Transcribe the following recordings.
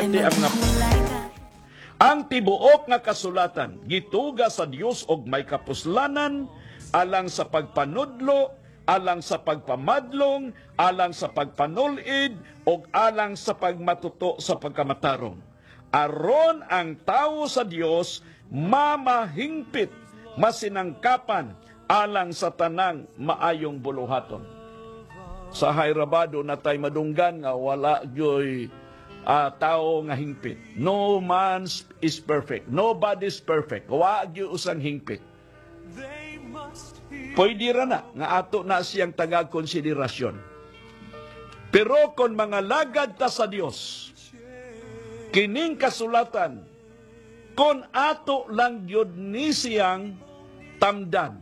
iti ang mga ang tibuok nga kasulatan gituga sa Dios og may kapuslanan alang sa pagpanudlo, alang sa pagpamadlong, alang sa pagpanulid og alang sa pagmatuto sa pagkamatarong. Aron ang tawo sa Dios mamahingpit, masinangkapan alang sa tanang maayong buluhaton. Sa Hayrabado na tay madunggan nga wala gyoy tao nga hingpit. No man is perfect. Nobody's perfect. Wa gyoy usang hingpit. Pwede ra na nga ato na siyang tagag konsiderasyon. Pero kung mga lagad ta sa Dios, kining kasulatan kon ato lang gyud ni siyang tamdan.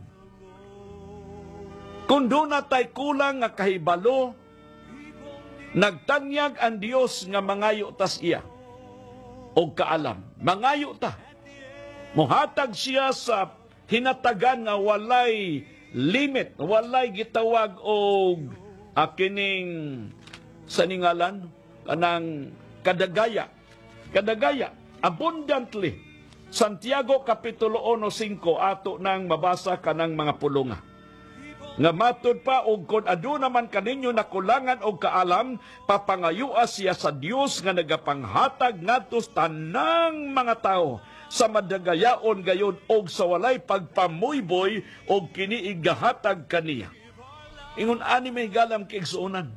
Kung doon na tay kulang nga kahibalo, nagtanyag ang Dios nga mangayo tas iya o kaalam. Mangayo ta. Muhatag siya sa hinatagan nga walay limit, walay gitawag og kining saningalan kanang kadagaya. Kadagaya, abundantly. Santiago Kapitulo 1:5 ato nang mabasa kanang mga pulunga. Nga matod pa og kon adu naman kaninyo nakulangan og kaalam, papangayua siya sa Dios nga nagapanghatag ngadto tanang mga tao sa madagayaon gayon og sa walay pagpamuyboy og kini igahatag kaniya. Ingon ani may galam kiigsuonan.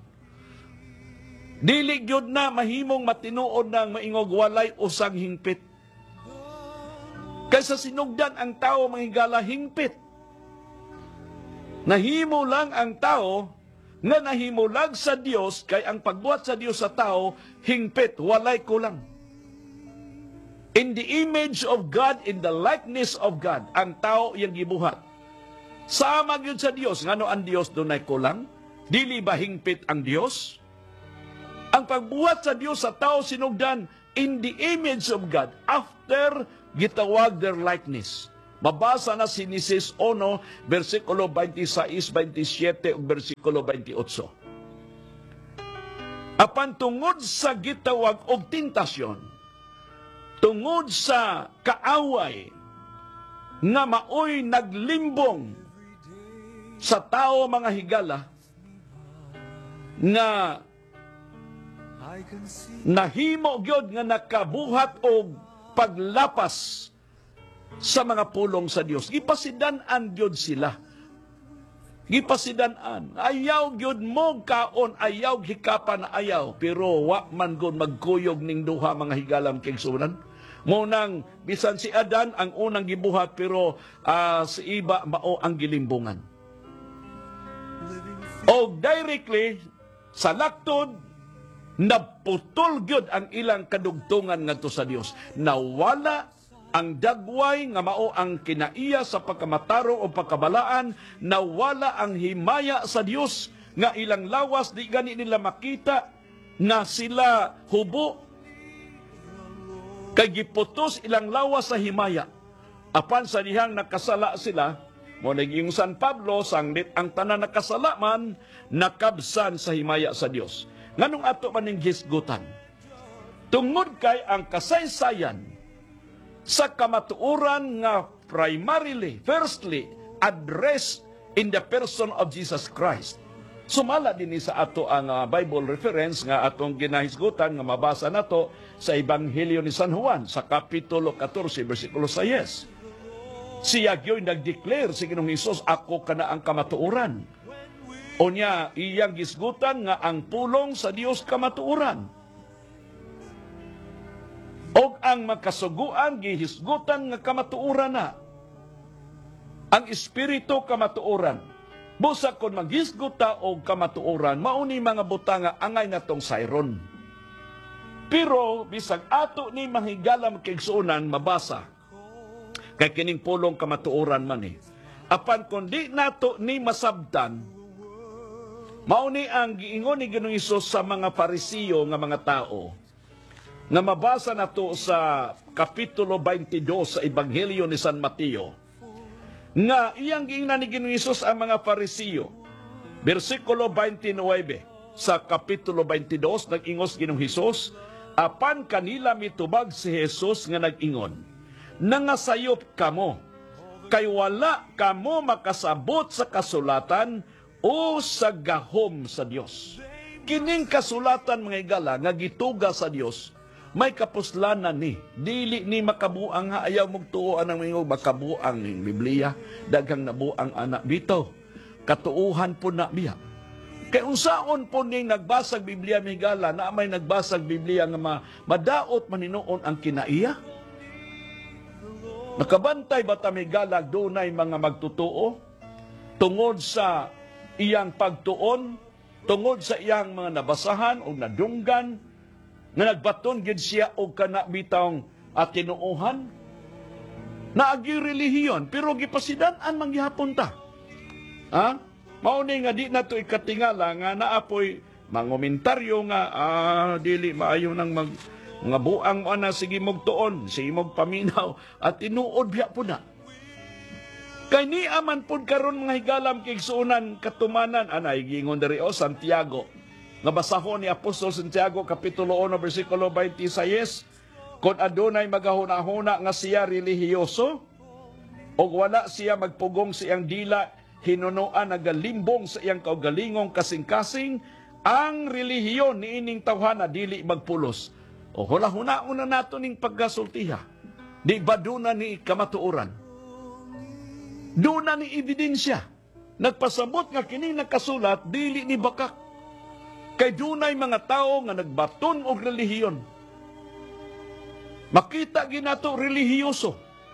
Dili gyud na mahimong matinuod ng maingog walay usang hingpit. Kaysa sinugdan ang tao manghigala hingpit. Nahimo lang ang tao nga nahimulag sa Dios kay ang pagbuhat sa Dios sa tao hingpit, walay kulang. In the image of God, in the likeness of God, ang tao iyang gibuhat. Sama gyud sa Dios, ngano ang Dios dunay kulang? Dili ba hingpit ang Dios? Ang pagbuhat sa Dios sa tao sinugdan in the image of God after gitawag their likeness. Mabasa na si Genesis 1, versikulo 26, 27, ug versikulo 28. Apan tungod sa gitawag og tentasyon, tungod sa kaaway, nga maoy naglimbong sa tao mga higala, nga nahimo gyud nga nakabuhat og paglapas sa mga pulong sa Dios. Gipasidan-an gyud sila. Gipasidan-an. Ayaw gyud mo kaon, ayaw hikapan na ayaw. Pero wa man gud magkuyog ning duha mga higalam kigsunan. Munang bisan si Adan ang unang gibuhat pero si iba mao ang gilimbungan. O directly sa laktod naputol gyud ang ilang kadugtungan ngadto sa Dios. Nawala ang dagway nga mao ang kinaiya sa pagkamataro o pagkabalaan, nawala ang himaya sa Dios nga ilang lawas di gani nila makita nga sila hubo kay giputos ilang lawas sa himaya. Apan sa dihang nakasala sila, mo naging San Pablo sanglit ang tanan nakasala man nakabsan sa himaya sa Dios. Nganong ato man ning gisgutan? Tungod kay ang kasaysayan sa kamatuoran nga primarily, firstly, addressed in the person of Jesus Christ. Sumala din sa ato ang Bible reference nga atong ginahisgutan nga mabasa nato sa Ebanghelyo ni San Juan sa Kapitulo 14, versikulo 6. Siya gyo'y nag-declare si Ginoong Hesus, ako kana ang kamatuoran. O niya, iyang gisgutan nga ang pulong sa Dios kamatuoran. Og ang makasuguan, gihisgutan nga kamatuoran na. Ang Espiritu kamatuoran. Busa kon maghisguta og kamatuoran, mauni mga butanga angay natong sayron. Pero bisag ato ni mahigalam kigsuonan mabasa kay kining pulong kamatuoran man eh. Apan kundi nato ni masabtan, mauni ang giingon ni Ginoong Hesus sa mga Parisiyo nga mga tao nga mabasa nato sa Kapitulo 22 sa Ebanghelyo ni San Mateo, nga iyang giingnan ni Ginoong Hesus ang mga Parisiyo. Versikulo 29 sa Kapitulo 22, nag-ingos Ginoong Hesus, Apan kanila mitubag si Jesus nga nag-ingon, nangasayop kamo, kay wala kamo makasabot sa kasulatan o sa gahom sa Dios. Kining kasulatan mga higala nga gituga sa Dios, may kapuslanan ni. Dili ni makabuang nga ayaw magtuo ang mga makabuang ng Biblia, daghang nabuang anak bitaw. Katuuhan po na biya. Kay unsaon po ning nagbasag Biblia migala na may nagbasag Biblia nga madaot maninuon ang kinaiya? Nakabantay ba ta migala dunay mga magtutuo tungod sa iyang pagtuon, tungod sa iyang mga nabasahan o nadunggan nga nagbaton gid siya og kana bitawng tinuohan? Naagi relihiyon pero gipasidan-an manggihapon ta. Ha? Mauni nga di na ito ikatingala nga naapoy mangomentaryo nga dili maayo nang mga buang ana sige mogtuon, sige mogpaminaw at tinuod biya po na. Kay ni aman pud karon mga higalam kigsuunan katumanan anay gingon diri Santiago. Nga basahon ni Apostol Santiago kapitulo 1 bersikulo 26, kung adunay magahuna-huna nga siya relihiyoso o wala siya magpugong sa iyang dila, hinunuan nagalimbong sa iyang kaugalingong kasing-kasing, ang relihiyon ni ining tawhana dili magpulos. O hula-hunaon na nato ning pagkasultiha. Di ba doon na ni kamatuoran? Doon na ni ebidensya. Nagpasabot nga kining nakasulat, dili ni bakak. Kay dunay mga tao nga nagbaton og relihiyon. Makita ginato relihiyoso.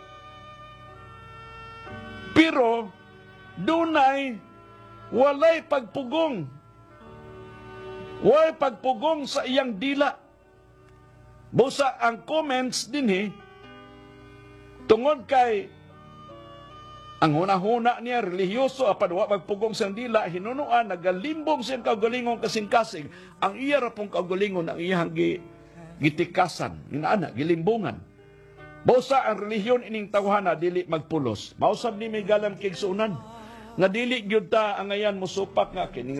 Pero dunay walay pagpugong. Walay pagpugong sa iyang dila. Busa ang comments dinhi tungod kay ang huna-huna niya relihiyoso apan wa magpugong sa dila, hinunuan nagalimbong siyang kaugalingong kasing-kasing. Ang iya ra pong kaugalingon ang iyang gitikasan, inaana gilimbungan. Busa ang relihiyon ining tawhana dili magpulos. Mausab ni may galam kigsuunan nga dili gyud ta ang ayan mosupak nga kining